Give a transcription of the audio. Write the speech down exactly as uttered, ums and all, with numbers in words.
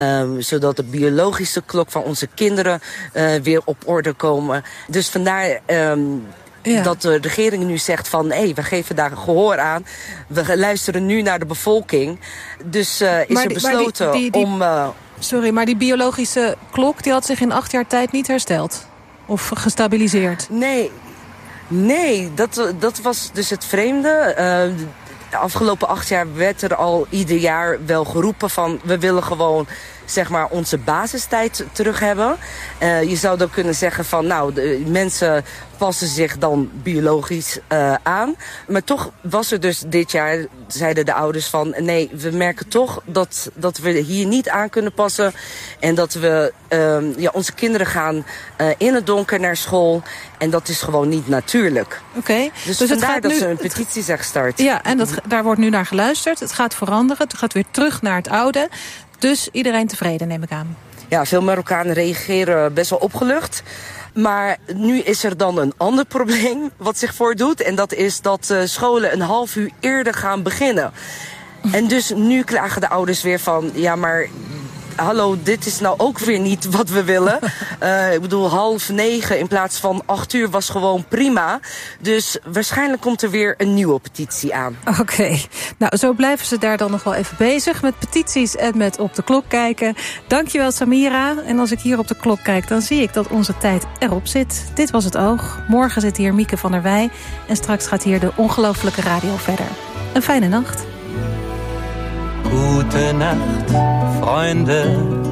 Um, zodat de biologische klok van onze kinderen uh, weer op orde komen. Dus vandaar um, ja. dat de regering nu zegt van... hé, hey, we geven daar gehoor aan. We luisteren nu naar de bevolking. Dus uh, is maar er die, besloten die, die, die, om... Uh, sorry, maar die biologische klok die had zich in acht jaar tijd niet hersteld? Of gestabiliseerd? Nee, nee dat, dat was dus het vreemde... Uh, De afgelopen acht jaar werd er al ieder jaar wel geroepen van... we willen gewoon zeg maar onze basistijd terug hebben. Uh, je zou dan kunnen zeggen van... nou, de mensen passen zich dan biologisch uh, aan. Maar toch was er dus dit jaar, zeiden de ouders van... nee, we merken toch dat, dat we hier niet aan kunnen passen... en dat we uh, ja, onze kinderen gaan uh, in het donker naar school... en dat is gewoon niet natuurlijk. Oké. Okay. Dus, dus vandaar het gaat dat nu, ze een petitie zijn gestart. Ja, en dat, daar wordt nu naar geluisterd. Het gaat veranderen, het gaat weer terug naar het oude... Dus iedereen tevreden, neem ik aan. Ja, veel Marokkanen reageren best wel opgelucht. Maar nu is er dan een ander probleem wat zich voordoet. En dat is dat uh, scholen een half uur eerder gaan beginnen. En dus nu klagen de ouders weer van... ja, maar hallo, dit is nou ook weer niet wat we willen. Uh, ik bedoel, half negen in plaats van acht uur was gewoon prima. Dus waarschijnlijk komt er weer een nieuwe petitie aan. Oké, okay. Nou, zo blijven ze daar dan nog wel even bezig... met petities en met op de klok kijken. Dankjewel, Samira. En als ik hier op de klok kijk, dan zie ik dat onze tijd erop zit. Dit was Het Oog. Morgen zit hier Mieke van der Wij. En straks gaat hier de Ongelooflijke Radio verder. Een fijne nacht. Gute Nacht, Freunde.